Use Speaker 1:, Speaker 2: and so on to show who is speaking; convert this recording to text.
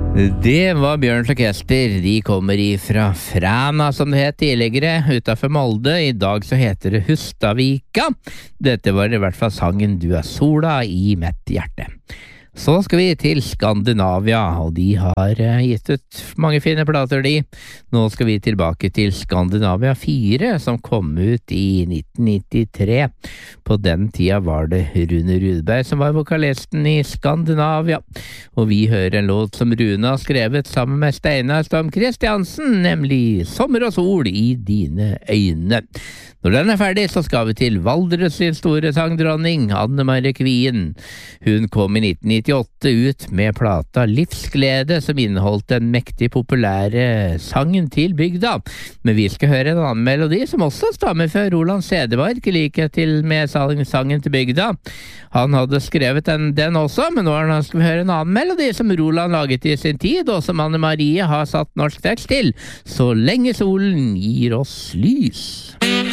Speaker 1: Det var Bjørns Orkester. De kommer ifra Fræna, som det het tidligere, utenfor Molde. I dag så heter det Hustadvika. Dette var i hvert fall sangen Du er sola i mitt hjerte. Så skal vi til Skandinavia, og de har gitt ut mange fine plater, de. Nå skal vi tilbake til Skandinavia 4, som kom ut i 1993. På den tida var det Rune Rudberg som var vokalisten i Skandinavia. Og vi hører en låt som Rune har skrevet sammen med Steinar Storm Kristiansen, nemlig Sommer og sol i dine øyne. Når den er ferdig, så skal vi til Valdres sin store sangdronning, Anne Marie Kvien. Hun kom i 1998 ut med plata Livsglede, som inneholdt den mektig populære sangen til bygda. Men vi skal høre en annen melodi som også stammer fra Roland Sedemark, i likhet til med sangen til bygda. Han hadde skrevet den også, men nå skal vi høre en annen melodi som Roland laget i sin tid, og som Anne Marie har satt norsk tekst til. Så lenge solen gir oss lys.